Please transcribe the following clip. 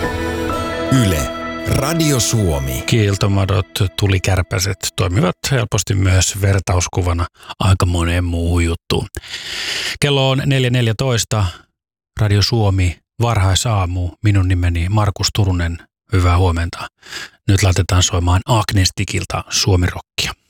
Yle, Radio Suomi. Kiiltomadot, tulikärpäset toimivat helposti myös vertauskuvana aika moneen muuhun juttuun. Kello on 4.14, Radio Suomi, varhaisaamu. Minun nimeni Markus Turunen. Hyvää huomenta. Nyt laitetaan soimaan Agnestikilta Suomirokkia.